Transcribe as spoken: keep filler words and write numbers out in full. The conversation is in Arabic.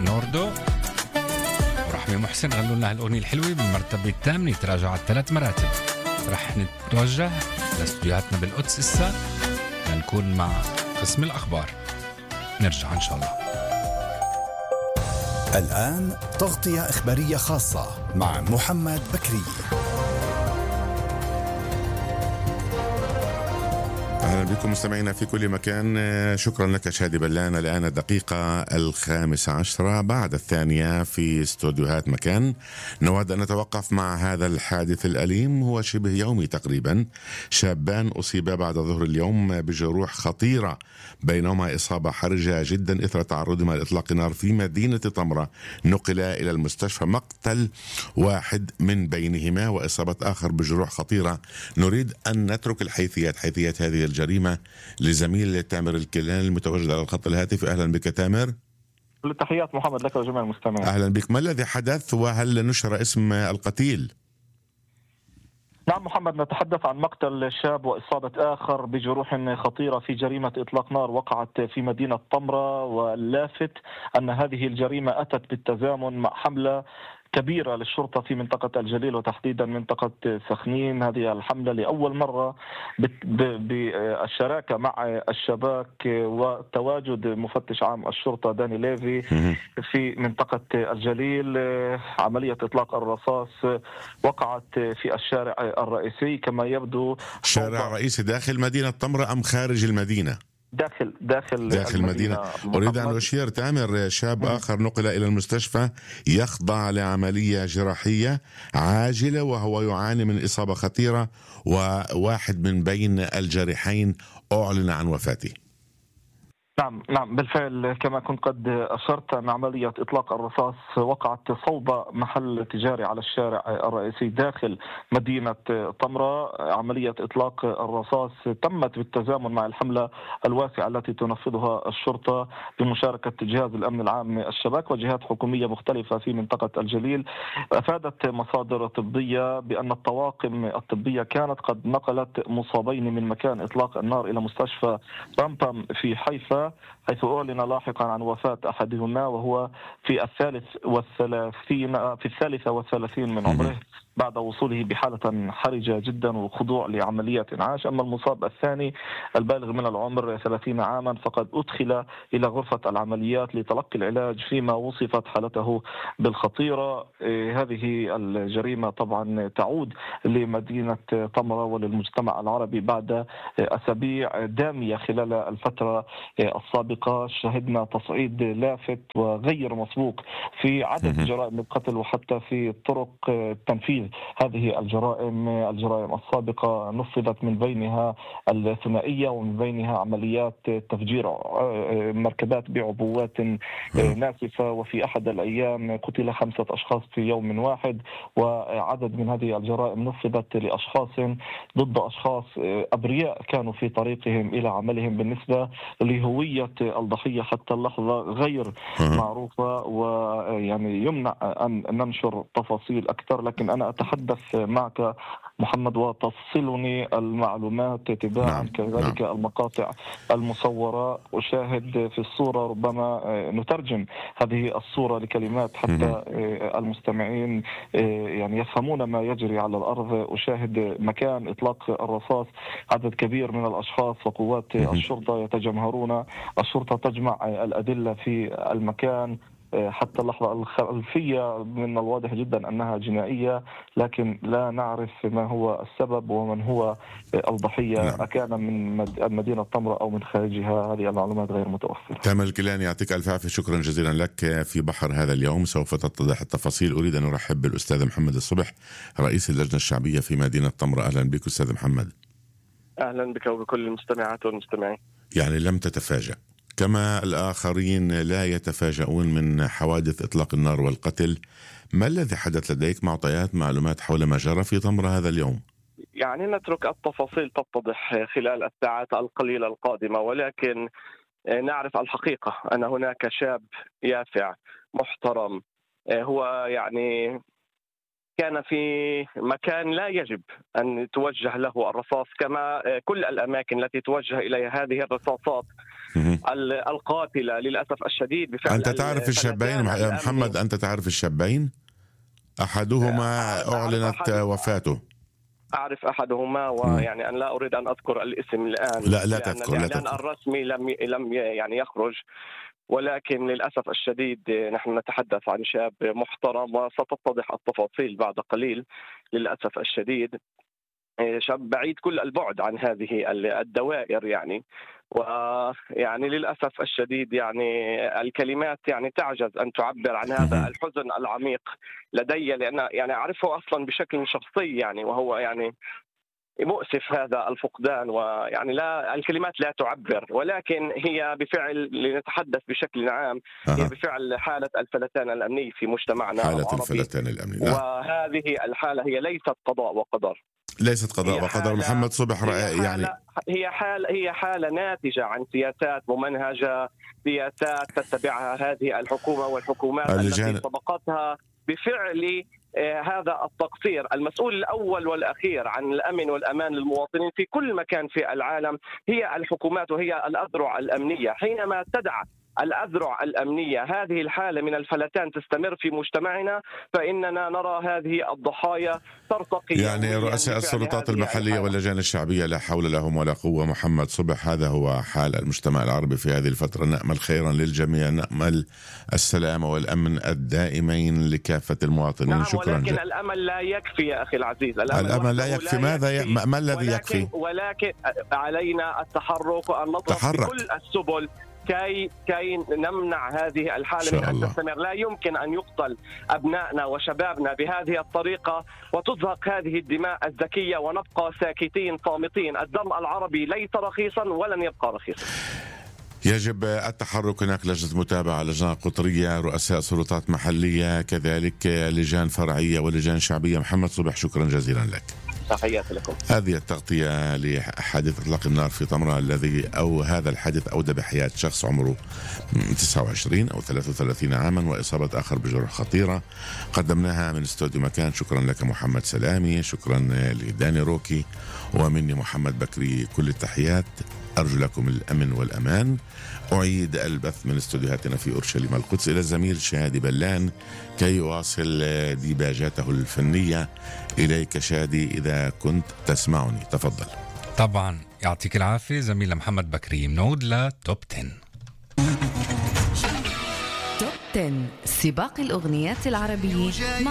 نوردو ورحمة محسن غنوا لنا هالأغنية الحلوة بالمرتبة الثامنة، تراجعت ثلاث مراتب. رح نتوجه لاستديوهاتنا بالقدس إسا لنكون مع قسم الأخبار. نرجع إن شاء الله. الآن تغطية إخبارية خاصة مع محمد بكري. أهلا بكم مستمعينا في كل مكان. شكرا لك شادي بلان. الآن الدقيقة الخامسة عشرة بعد الثانية في استوديوهات مكان. نود أن نتوقف مع هذا الحادث الأليم، هو شبه يومي تقريبا. شابان أصيبا بعد ظهر اليوم بجروح خطيرة، بينهما إصابة حرجة جدا إثر تعرضهما لإطلاق نار في مدينة طمرة. نقلا إلى المستشفى، مقتل واحد من بينهما وإصابة آخر بجروح خطيرة. نريد أن نترك الحيثيات حيثيات هذه الجريمة لزميل تامر الكيلان المتواجد على الخط الهاتفي. أهلا بك تامر. التحيات محمد لك وجميع المستمعين. أهلا بك. ما الذي حدث وهل نشر اسم القتيل؟ نعم محمد، نتحدث عن مقتل شاب وإصابة آخر بجروح خطيرة في جريمة إطلاق نار وقعت في مدينة طمرة. واللافت أن هذه الجريمة أتت بالتزامن مع حملة كبيرة للشرطة في منطقة الجليل وتحديدا منطقة سخنين. هذه الحملة لأول مرة بالشراكة مع الشباك وتواجد مفتش عام الشرطة داني ليفي في منطقة الجليل. عملية إطلاق الرصاص وقعت في الشارع الرئيسي كما يبدو. شارع رئيسي داخل مدينة طمرة أم خارج المدينة؟ داخل داخل داخل المدينة. أريد أن أشير تامر، شاب آخر نقل إلى المستشفى يخضع لعملية جراحية عاجلة وهو يعاني من إصابة خطيرة، وواحد من بين الجارحين أعلن عن وفاته. نعم نعم بالفعل كما كنت قد أشرت أن عملية إطلاق الرصاص وقعت صوب محل تجاري على الشارع الرئيسي داخل مدينة طمرة. عملية إطلاق الرصاص تمت بالتزامن مع الحملة الواسعة التي تنفذها الشرطة بمشاركة جهاز الأمن العام الشباك وجهات حكومية مختلفة في منطقة الجليل. أفادت مصادر طبية بأن الطواقم الطبية كانت قد نقلت مصابين من مكان إطلاق النار إلى مستشفى رامبام في حيفا، حيث أعلن لاحقا عن وفاة أحدهما وهو في الثالث والثلاثين في الثالثة والثلاثين من عمره بعد وصوله بحالة حرجة جدا وخضوع لعملية إنعاش. أما المصاب الثاني البالغ من العمر ثلاثين عاما فقد أدخل إلى غرفة العمليات لتلقي العلاج فيما وصفت حالته بالخطيرة. هذه الجريمة طبعا تعود لمدينة طمرة وللمجتمع العربي بعد أسابيع دامية خلال الفترة السابقة. شهدنا تصعيد لافت وغير مسبوق في عدد جرائم القتل وحتى في طرق تنفيذ هذه الجرائم. الجرائم السابقة نفذت من بينها الثنائية ومن بينها عمليات تفجير مركبات بعبوات ناسفة، وفي أحد الأيام قتل خمسة أشخاص في يوم واحد. وعدد من هذه الجرائم نفذت لأشخاص ضد أشخاص أبرياء كانوا في طريقهم إلى عملهم. بالنسبة لهوية الضحية حتى اللحظة غير معروفة، ويعني يمنع أن ننشر تفاصيل أكثر، لكن أنا أتحدث معك محمد وتصلني المعلومات تباعا. نعم. كذلك نعم. المقاطع المصورة أشاهد في الصورة، ربما نترجم هذه الصورة لكلمات حتى المستمعين يعني يفهمون ما يجري على الأرض. أشاهد مكان إطلاق الرصاص، عدد كبير من الأشخاص وقوات الشرطة يتجمهرون. الشرطة تجمع الأدلة في المكان حتى اللحظة. الخلفية من الواضح جدا أنها جنائية، لكن لا نعرف ما هو السبب ومن هو الضحية. نعم. أكان من مدينة طمرة أو من خارجها، هذه المعلومات غير متوفرة. تامر الكيلان، يعطيك ألف عافية، شكرا جزيلا لك. في بحر هذا اليوم سوف تتضح التفاصيل. أريد أن أرحب بالأستاذ محمد الصبح، رئيس اللجنة الشعبية في مدينة طمرة. أهلا بك أستاذ محمد. أهلا بك وبكل المستمعات والمستمعين. يعني لم تتفاجأ كما الآخرين لا يتفاجؤون من حوادث إطلاق النار والقتل. ما الذي حدث لديك؟ معطيات معلومات حول ما جرى في طمرة هذا اليوم؟ يعني نترك التفاصيل تتضح خلال الساعات القليلة القادمة، ولكن نعرف الحقيقة أن هناك شاب يافع محترم، هو يعني كان في مكان لا يجب أن توجه له الرصاص، كما كل الأماكن التي توجه إليها هذه الرصاصات القاتلة للأسف الشديد. بفعل أنت تعرف الشابين محمد، أنت تعرف الشابين، أحدهما أعلنت وفاته. أعرف أحدهما، ويعني أن لا أريد أن أذكر الاسم الآن، لا لا تذكر، لا تذكر. الرسمي لم لم يعني يخرج، ولكن للأسف الشديد نحن نتحدث عن شاب محترم، وستتضح التفاصيل بعد قليل. للأسف الشديد شاب بعيد كل البعد عن هذه الدوائر يعني، ويعني للأسف الشديد يعني الكلمات يعني تعجز أن تعبر عن هذا الحزن العميق لدي، لأن يعني أعرفه أصلا بشكل شخصي يعني، وهو يعني مؤسف هذا الفقدان، ويعني لا الكلمات لا تعبر، ولكن هي بفعل، لنتحدث بشكل عام، هي بفعل حالة الفلتان الأمني في مجتمعنا حالة العربي. الفلتان الأمني، وهذه الحالة هي ليست قضاء وقدر، ليست قضاء وقدر. محمد صبح هي يعني هي حالة هي حالة ناتجة عن سياسات ممنهجة، سياسات تتبعها هذه الحكومة والحكومات اللجان التي سبقتها، بفعل هذا التقصير. المسؤول الأول والأخير عن الأمن والأمان للمواطنين في كل مكان في العالم هي الحكومات وهي الأذرع الأمنية. حينما تدعى الأذرع الأمنية هذه الحالة من الفلتان تستمر في مجتمعنا، فإننا نرى هذه الضحايا ترتقي. يعني رؤساء السلطات المحلية واللجان الشعبية لا حول لهم ولا قوة. محمد صبح، هذا هو حال المجتمع العربي في هذه الفترة. نأمل خيرا للجميع، نأمل السلام والأمن الدائمين لكافة المواطنين. نعم، شكرا ولكن جدا. الأمل لا يكفي يا أخي العزيز، الأمل, الأمل لا يكفي. ماذا ي... ما الذي يكفي؟ ولكن علينا التحرك وأن نضرب بكل السبل كي كي نمنع هذه الحالة من أن تستمر. لا يمكن أن يقتل أبنائنا وشبابنا بهذه الطريقة وتزهق هذه الدماء الزكية ونبقى ساكتين صامتين. الدم العربي ليس رخيصا ولن يبقى رخيصا. يجب التحرك. هناك لجنة متابعة، لجنة قطرية، رؤساء سلطات محلية، كذلك لجان فرعية ولجان شعبية. محمد صبح، شكرا جزيلا لك. تحياتي لكم. هذه التغطية لحادث إطلاق النار في طمرة، الذي أو هذا الحادث أودى بحياة شخص عمره تسعة وعشرين أو ثلاثة وثلاثين عاما وإصابة آخر بجروح خطيرة. قدمناها من استوديو مكان. شكرا لك محمد سلامي، شكرا لداني روكي، ومني محمد بكري كل التحيات. أرجو لكم الأمن والأمان. أعيد البث من استوديوهاتنا في أورشليم القدس إلى الزميل شادي بلان كي يواصل ديباجاته الفنية. إليك شادي إذا كنت تسمعني، تفضل. طبعا، يعطيك العافية زميل محمد بكري. منعود لتوب عشرة. توب عشرة، سباق الأغنيات العربية.